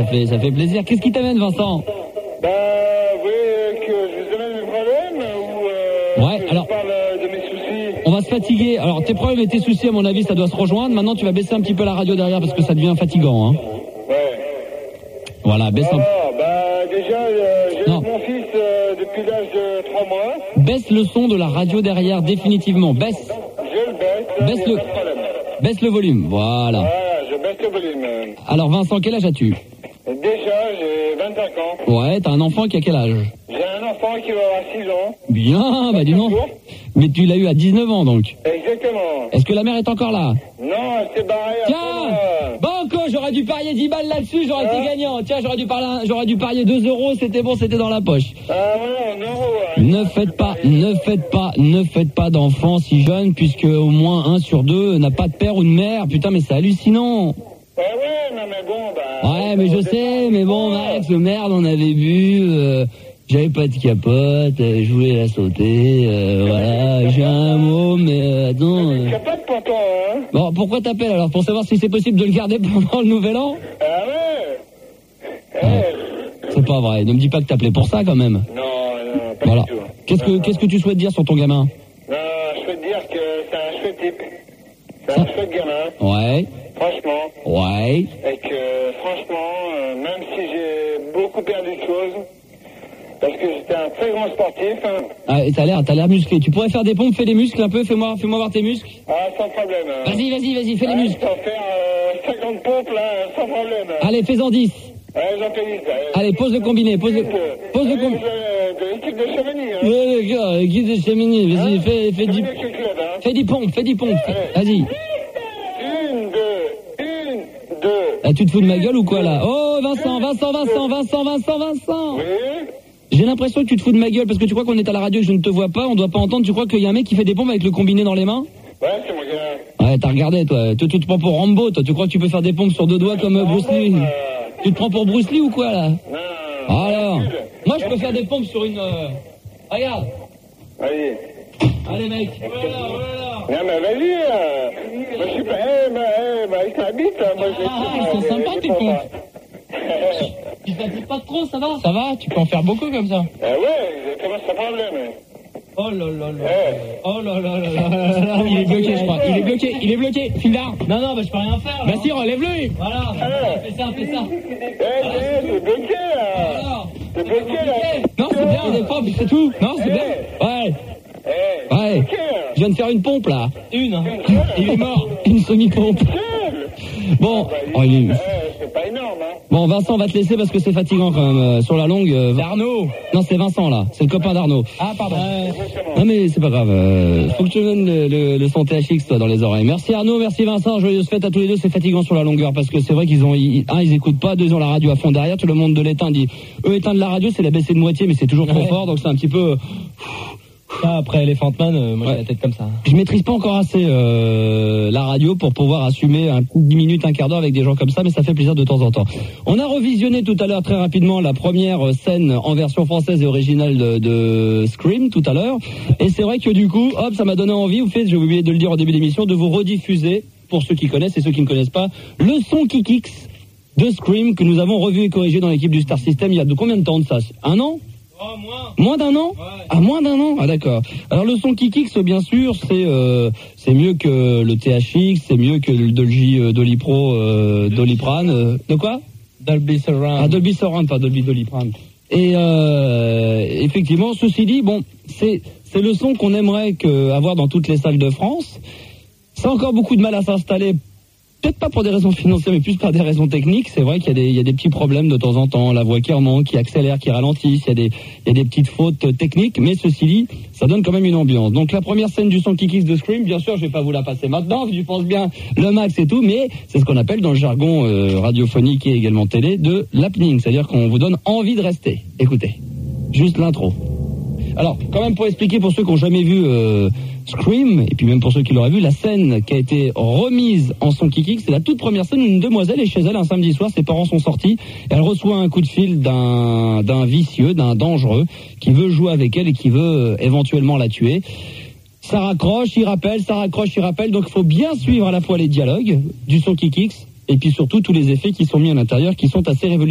ça fait plaisir. Qu'est-ce qui t'amène, Vincent? Bah, vous voulez que je vous amène mes problèmes ou ouais, que alors, je parle de mes soucis? On va se fatiguer. Alors, tes problèmes et tes soucis, à mon avis, ça doit se rejoindre. Maintenant, tu vas baisser un petit peu la radio derrière parce que ça devient fatigant, hein. Ouais. Voilà, baisse un peu. Bah, déjà, j'ai mon fils depuis l'âge de 3 mois. Baisse le son de la radio derrière, définitivement. Baisse. Je le baisse. Baisse le volume. Voilà. Voilà, je baisse le volume. Alors, Vincent, quel âge as-tu? Déjà, j'ai 25 ans. Ouais, t'as un enfant qui a quel âge? J'ai un enfant qui va avoir 6 ans. Bien, bah dis donc. Mais tu l'as eu à 19 ans, donc. Exactement. Est-ce que la mère est encore là? Non, elle s'est barrée. Tiens, Banco, j'aurais dû parier 10 balles là-dessus, j'aurais été gagnant. Tiens, j'aurais dû parier 2 euros, c'était bon, c'était dans la poche. Ah ouais, 1 euro. Ne faites pas d'enfants si jeunes, puisque au moins 1 sur 2 n'a pas de père ou de mère. Putain, mais c'est hallucinant. Ouais, non mais bon, bah... Ouais, mais je sais, mais bon, Max, merde, on avait vu, j'avais pas de capote, je voulais la sauter, voilà, j'ai un mot, mais attends... Capote pour toi, hein? Bon, pourquoi t'appelles alors? Pour savoir si c'est possible de le garder pendant le nouvel an? Ah ouais. C'est pas vrai, ne me dis pas que t'appelais pour ça quand même. Non, pas voilà. du tout. Qu'est-ce que tu souhaites dire sur ton gamin? Non, je peux te dire que c'est un chouette type. C'est un chouette gamin. Ouais. Franchement. Ouais. Et que, franchement, même si j'ai beaucoup perdu de choses, parce que j'étais un très grand sportif. Hein. Ah, t'as l'air musclé. Tu pourrais faire des pompes, fais les muscles un peu, fais-moi voir tes muscles. Ah, sans problème. Vas-y, fais les muscles. Je peux faire 50 pompes, là, sans problème. Allez, fais-en 10. Ouais, j'en fais 10. Allez, pose le combiné, pose le combiné. De l'équipe de Chamonix. Hein. Ouais, les gars, l'équipe de Chamonix, vas-y, fais 10. Fais 10 pompes, vas-y. 1, 2. Ah, tu te fous de ma gueule ou quoi là? Oh, Vincent. Oui. J'ai l'impression que tu te fous de ma gueule parce que tu crois qu'on est à la radio et que je ne te vois pas, on doit pas entendre. Tu crois qu'il y a un mec qui fait des pompes avec le combiné dans les mains? Ouais, c'est mon gars. Ouais, t'as regardé toi. Tu te prends pour Rambo, toi. Tu crois que tu peux faire des pompes sur 2 doigts comme Bruce Lee? Tu te prends pour Bruce Lee ou quoi là? Non. Alors, moi je peux faire des pompes sur une... Regarde. Vas-y. Allez mec. Voilà. Non mais vas-y. Moi je suis pas... avec ta bite. Moi, ils sont sympas tes pompes. Tu fatigues pas trop, ça va? Ça va, tu peux en faire beaucoup comme ça. Ouais, comment ça problème? Oh là là là. Il est bloqué, je crois. Il est bloqué. Filard. Non, bah je peux rien faire. Bah si, relève-le. Voilà. Fais ça. T'es bloqué là. T'es bloqué là. Non, c'est bien, on est propre, c'est tout. Non, c'est bien. Ouais. Je viens de faire une pompe là. Il est mort. Une semi-pompe. Bon, c'est pas énorme, hein. Bon, Vincent, on va te laisser parce que c'est fatigant quand même. Sur la longue. Arnaud. Non, c'est Vincent là. C'est le copain d'Arnaud. Ah, pardon. Non, mais c'est pas grave. Faut que tu donnes le son THX toi dans les oreilles. Merci Arnaud, merci Vincent. Joyeuse fête à tous les deux. C'est fatigant sur la longueur parce que c'est vrai ils écoutent pas. 2, ils ont la radio à fond derrière. Tout le monde de l'éteint dit. Eux éteindre la radio, c'est la baisser de moitié, mais c'est toujours trop fort. Donc c'est un petit peu. Ça, après Elephant Man, moi j'ai la tête comme ça. Je maîtrise pas encore assez la radio pour pouvoir assumer un coup de 10 minutes, un quart d'heure avec des gens comme ça, mais ça fait plaisir de temps en temps. On a revisionné tout à l'heure très rapidement la première scène en version française et originale de Scream tout à l'heure. Et c'est vrai que du coup, hop, ça m'a donné envie, j'ai oublié de le dire au début de l'émission, de vous rediffuser, pour ceux qui connaissent et ceux qui ne connaissent pas, le son Kikix de Scream que nous avons revu et corrigé dans l'équipe du Star System il y a combien de temps de ça? 1 an? Moins d'un an? Ouais. Ah, moins d'un an? Ah, d'accord. Alors, le son Kikix, bien sûr, c'est mieux que le THX, c'est mieux que le Dolby Pro, Doliprane. De quoi? Dolby Surround. Ah, Dolby Surround, pas Dolby Doliprane. Et, effectivement, ceci dit, bon, c'est le son qu'on aimerait avoir dans toutes les salles de France. Ça a encore beaucoup de mal à s'installer. Peut-être pas pour des raisons financières, mais plus par des raisons techniques. C'est vrai qu'il y a des petits problèmes de temps en temps. La voix qui remonte, qui accélère, qui ralentit. Il y a des petites fautes techniques, mais ceci dit, ça donne quand même une ambiance. Donc la première scène du son Kikix de Scream, bien sûr, je vais pas vous la passer maintenant, je pense bien le max et tout, mais c'est ce qu'on appelle dans le jargon radiophonique et également télé de l'happening, c'est-à-dire qu'on vous donne envie de rester. Écoutez, juste l'intro. Alors, quand même pour expliquer pour ceux qui n'ont jamais vu Scream, et puis même pour ceux qui l'auraient vu, la scène qui a été remise en son Kikix, c'est la toute première scène où une demoiselle est chez elle un samedi soir, ses parents sont sortis, et elle reçoit un coup de fil d'un vicieux, d'un dangereux, qui veut jouer avec elle et qui veut éventuellement la tuer. Ça raccroche, il rappelle, donc il faut bien suivre à la fois les dialogues du son Kikix, et puis surtout tous les effets qui sont mis à l'intérieur, qui sont assez révolutionnaires.